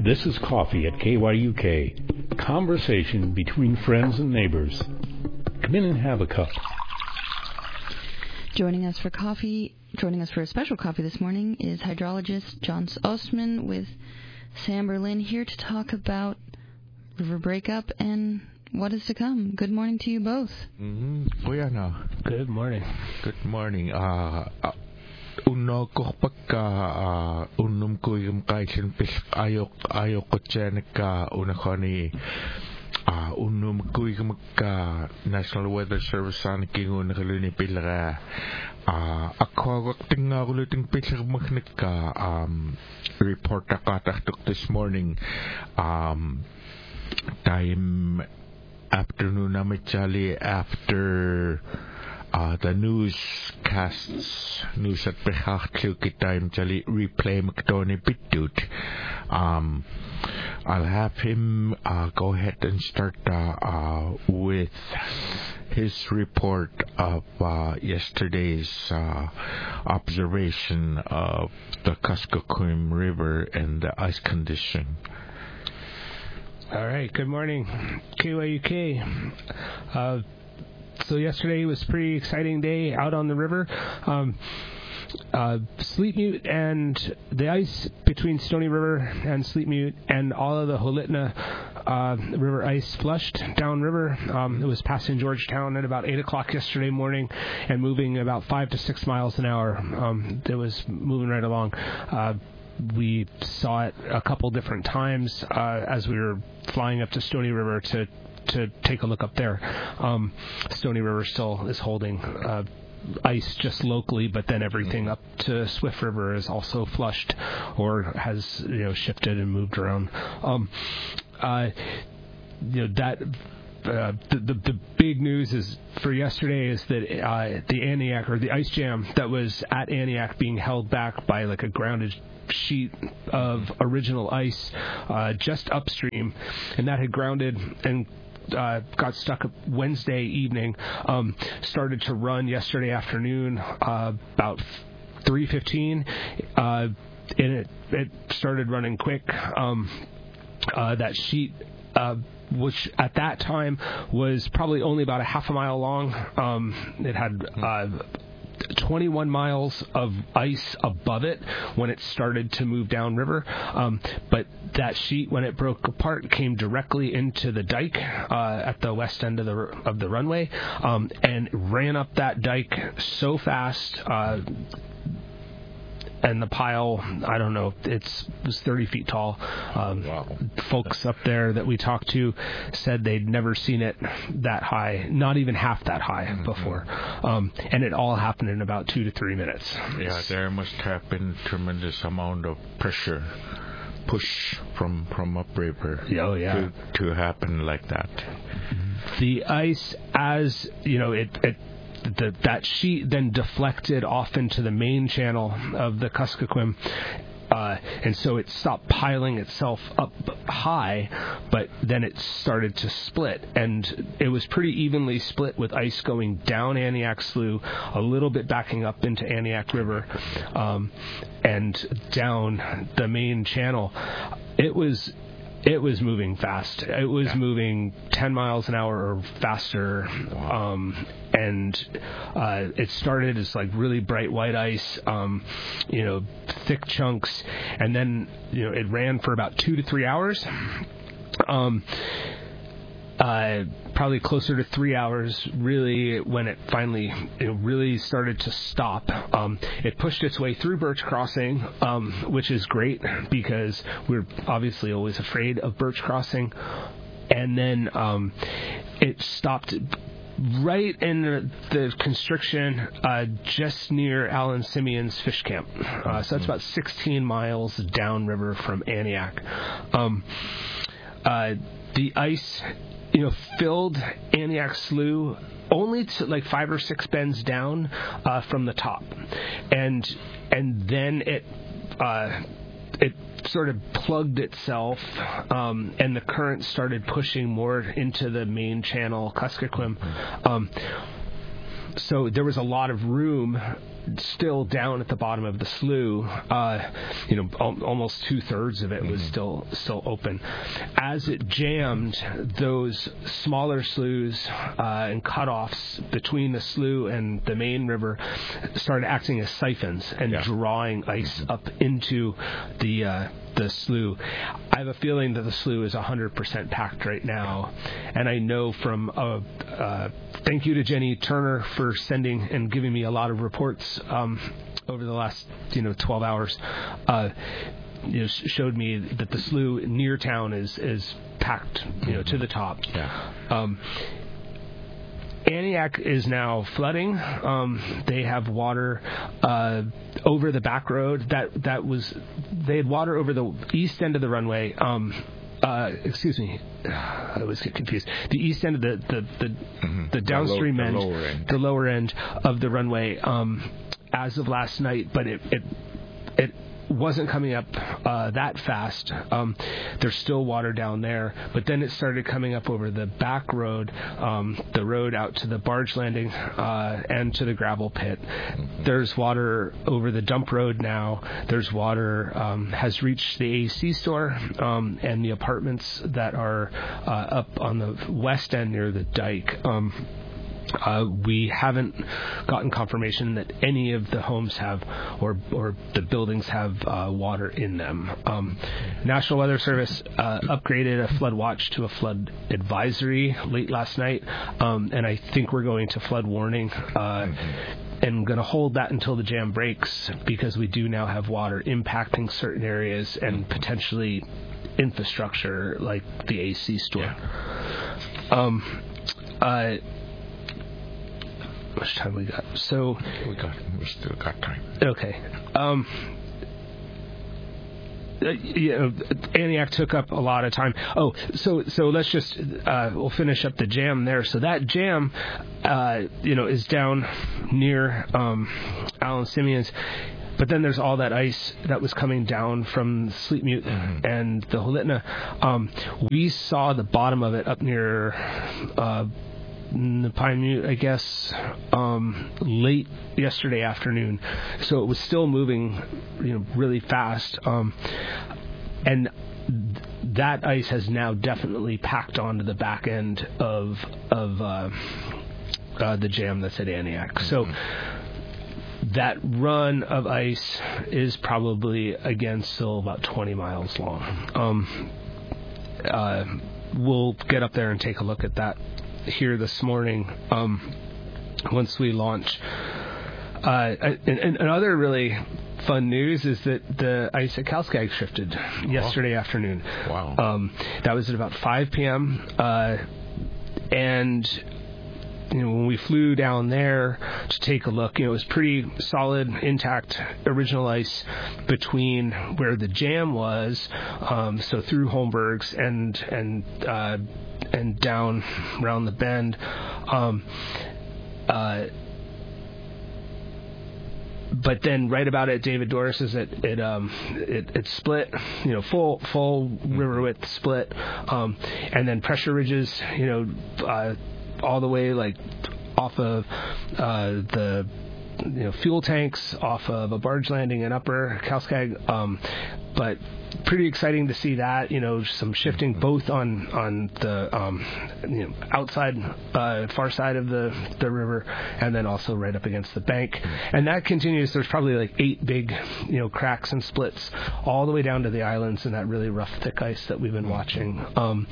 This is Coffee at KYUK. Conversation between friends and neighbors. Come in and have a cup. Joining us for a special coffee this morning is hydrologist John Ostman with Sam Berlin, here to talk about river breakup and what is to come. Good morning to you both. Good morning. Good morning. Uno ko pagka unum ko yung kaisin pis ayok ko tsanika una ko ni unum ko yung magka National Weather Service sana kingun kaluni pilara ako wakting uliting pilar magnika report akataktok this morning time afternoon namin chali after the newscasts, news at Pechachluki time, Jali replay McDonnie Bitut. I'll have him go ahead and start with his report of yesterday's observation of the Kuskokwim River and the ice condition. All right, good morning, KYUK. So yesterday was a pretty exciting day out on the river. Sleepmute and the ice between Stony River and Sleepmute and all of the Holitna river ice flushed downriver. It was passing Georgetown at about 8 o'clock yesterday morning and moving about 5 to 6 miles an hour. It was moving right along. We saw it a couple different times as we were flying up to Stony River to take a look up there. Stony River still is holding ice just locally, but then everything up to Swift River is also flushed or has shifted and moved around. The big news is for yesterday is that the Aniak, or the ice jam that was at Aniak, being held back by like a grounded sheet of original ice just upstream, and that had grounded and got stuck Wednesday evening, started to run yesterday afternoon about 3:15, and it started running quick. That sheet, which at that time was probably only about a half a mile long, it had 21 miles of ice above it when it started to move downriver, but that sheet, when it broke apart, came directly into the dike at the west end of the runway, and ran up that dike so fast. And the pile, I don't know, it was 30 feet tall. Wow. Folks up there that we talked to said they'd never seen it that high, not even half that high before. And it all happened in about 2 to 3 minutes. Yeah, there must have been tremendous amount of pressure, push from upriver to happen like that. The ice, as that sheet then deflected off into the main channel of the Kuskokwim, and so it stopped piling itself up high, but then it started to split, and it was pretty evenly split with ice going down Aniak Slough, a little bit backing up into Aniak River, and down the main channel. It was moving fast. It was moving 10 miles an hour or faster. And it started as like really bright white ice, thick chunks. And then, it ran for about 2 to 3 hours. Probably closer to 3 hours, really, when it finally really started to stop. It pushed its way through Birch Crossing, which is great because we're obviously always afraid of Birch Crossing. And then it stopped right in the constriction just near Alan Simeon's fish camp. So that's about 16 miles downriver from Aniak. The ice filled Aniak Slough only to like 5 or 6 bends down from the top, and then it sort of plugged itself, and the current started pushing more into the main channel, Kuskokwim. So there was a lot of room still down at the bottom of the slough. Almost 2/3 of it was still open. As it jammed, those smaller sloughs and cutoffs between the slough and the main river started acting as siphons and drawing ice up into the slough. I have a feeling that the slough is 100% packed right now, and I know from thank you to Jenny Turner for sending and giving me a lot of reports over the last 12 hours. Showed me that the slough near town is packed to the top. Aniak is now flooding. They have water over the back road. They had water over the east end of the runway. Excuse me, I always get confused. The east end of the downstream end, the lower end of the runway, as of last night, but it wasn't coming up that fast. There's still water down there, but then it started coming up over the back road, the road out to the barge landing and to the gravel pit. There's water over the dump road now. There's water has reached the AC store and the apartments that are up on the west end near the dike. We haven't gotten confirmation that any of the homes have or the buildings have water in them. National Weather Service upgraded a flood watch to a flood advisory late last night, and I think we're going to flood warning. And going to hold that until the jam breaks, because we do now have water impacting certain areas and potentially infrastructure like the AC store. How much time we got? So we still got time. Okay. Aniak took up a lot of time. So let's just we'll finish up the jam there. So that jam, is down near Alan Simeon's. But then there's all that ice that was coming down from Sleepmute and the Holitna. We saw the bottom of it up near the Pine Mute, I guess, late yesterday afternoon. So it was still moving, really fast. And that ice has now definitely packed onto the back end of the jam that's at Aniak. So that run of ice is probably, again, still about 20 miles long. We'll get up there and take a look at that here this morning once we launch. And other really fun news is that the ice at Kalskag shifted yesterday afternoon. Wow. That was at about 5 p.m. And when we flew down there to take a look, it was pretty solid, intact original ice between where the jam was, so through Holmberg's and down around the bend. But then right about at David Doris's, it split, full river width split, and then pressure ridges, all the way like off of the fuel tanks, off of a barge landing in Upper Kalskag. But pretty exciting to see that, some shifting both on the outside, far side of the river, and then also right up against the bank. And that continues. There's probably like 8 big, cracks and splits all the way down to the islands in that really rough, thick ice that we've been watching.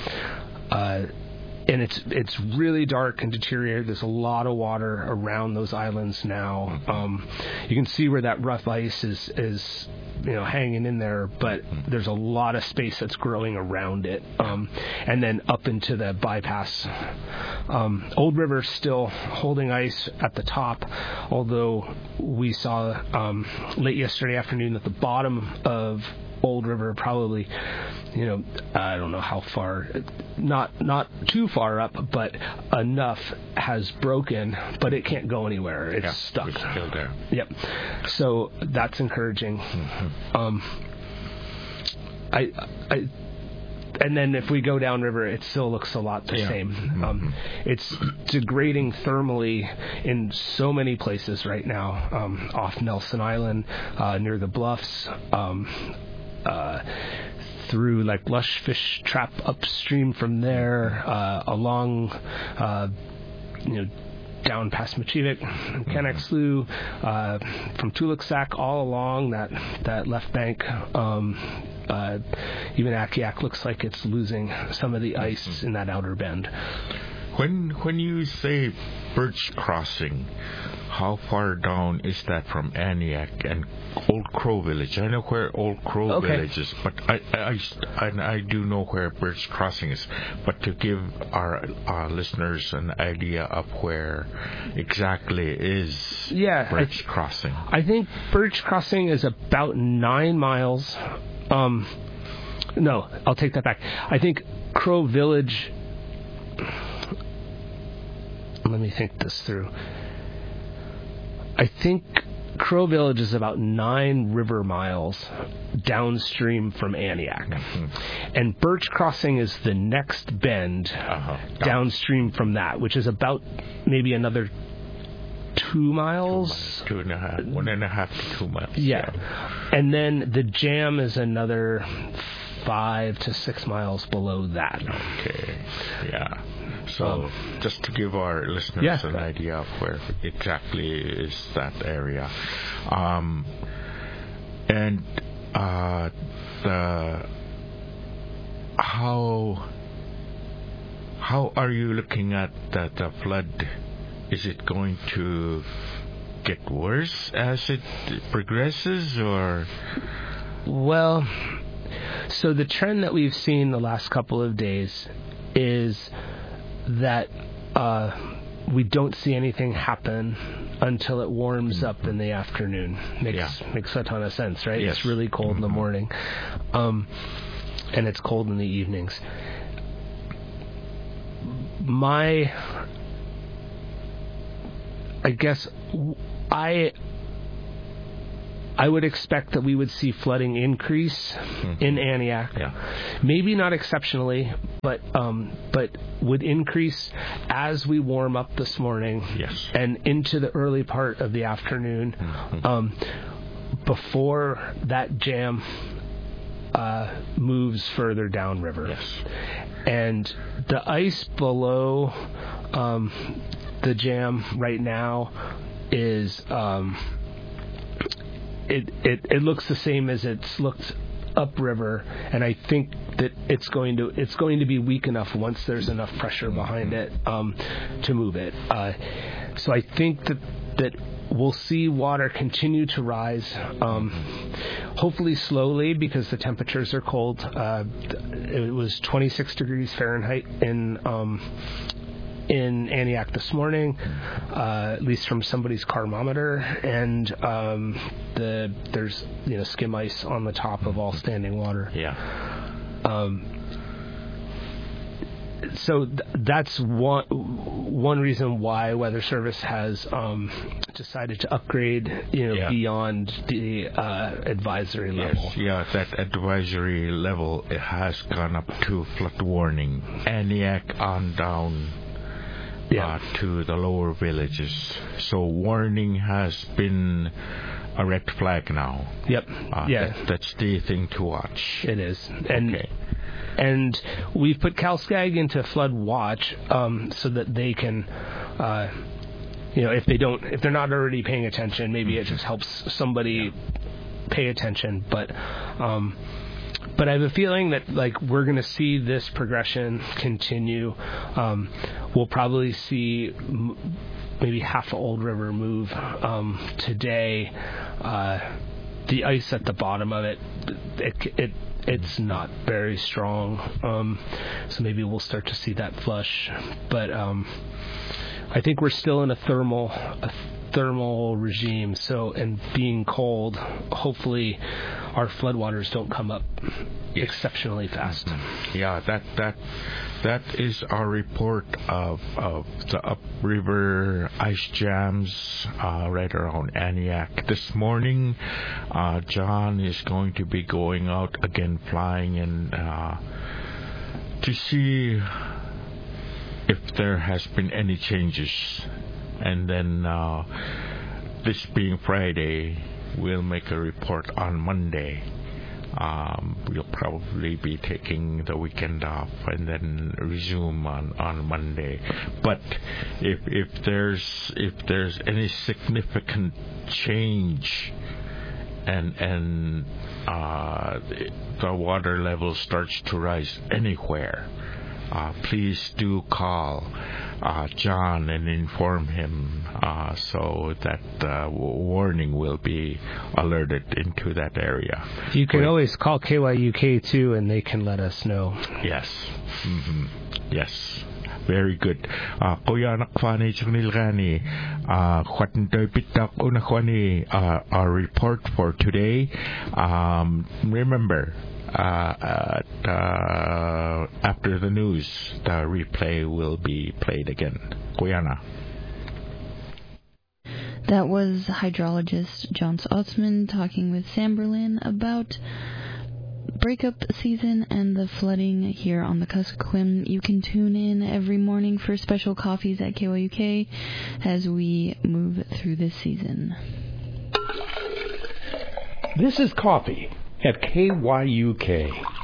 And it's really dark and deteriorated. There's a lot of water around those islands now. You can see where that rough ice is hanging in there, but there's a lot of space that's growing around it. And then up into the bypass. Old River still holding ice at the top, although we saw late yesterday afternoon that the bottom of Old River probably, I don't know how far, not too far up, but enough has broken, but it can't go anywhere. It's stuck. It's still there. Yep. So that's encouraging. and then if we go downriver, it still looks a lot the same. It's degrading thermally in so many places right now, off Nelson Island, near the bluffs, through like Lushfish Trap upstream from there, along, down past Machivik, Kanak Slough, from Tuluksak all along that left bank. Even Akiak looks like it's losing some of the ice in that outer bend. When you say Birch Crossing, how far down is that from Aniak and Old Crow Village? I know where Old Crow Village is, but I do know where Birch Crossing is. But to give our listeners an idea of where exactly is Birch Crossing. I think Birch Crossing is about 9 miles. No, I'll take that back. I think Crow Village... Let me think this through. I think Crow Village is about 9 river miles downstream from Aniak. And Birch Crossing is the next bend downstream from that, which is about maybe another 2 miles. 1.5 to 2 miles. Yeah. And then the Jam is another 5 to 6 miles below that. Okay. Yeah. So, just to give our listeners an idea of where exactly is that area. How are you looking at the flood? Is it going to get worse as it progresses, or? Well, so the trend that we've seen the last couple of days is that we don't see anything happen until it warms up in the afternoon. Makes a ton of sense, right? Yes. It's really cold in the morning, and it's cold in the evenings. I would expect that we would see flooding increase in Aniak. Yeah. Maybe not exceptionally, but would increase as we warm up this morning and into the early part of the afternoon, before that Jam moves further downriver. Yes. And the ice below the Jam right now is... It looks the same as it's looked upriver, and I think that it's going to be weak enough once there's enough pressure behind it to move it. So I think that we'll see water continue to rise, hopefully slowly because the temperatures are cold. It was 26 degrees Fahrenheit in Aniak this morning, at least from somebody's carmometer, and there's skim ice on the top of all standing water. Yeah. So that's one reason why Weather Service has decided to upgrade beyond the advisory level. Yeah, that advisory level has gone up to flood warning. Aniak on down. To the lower villages. So warning has been a red flag now. Yep. That's the thing to watch. It is. And we've put CalSCAG into flood watch so that they can, if they're not already paying attention, maybe it just helps somebody pay attention. But I have a feeling that we're going to see this progression continue. We'll probably see maybe half of Old River move today. The ice at the bottom of it's not very strong. So maybe we'll start to see that flush. But I think we're still in a thermal regime. So, and being cold, hopefully our floodwaters don't come up exceptionally fast. Yeah, that is our report of the upriver ice jams right around Aniak. This morning, John is going to be going out again, flying in to see if there has been any changes, and then this being Friday, we'll make a report on Monday. We'll probably be taking the weekend off and then resume on Monday. But if there's any significant change and the water level starts to rise anywhere, please do call John and inform him so that warning will be alerted into that area. You can always call KYUK too, and they can let us know. Yes. Mm-hmm. Yes. Very good. Kuya nakfani chunilgani khwatntoy pitak unakhwani our report for today. Remember, after the news, the replay will be played again. Kuyana. That was hydrologist John Osman talking with Sam Berlin about breakup season and the flooding here on the Kuskokwim. You can tune in every morning for special coffees at KYUK as we move through this season. This is Coffee at KYUK.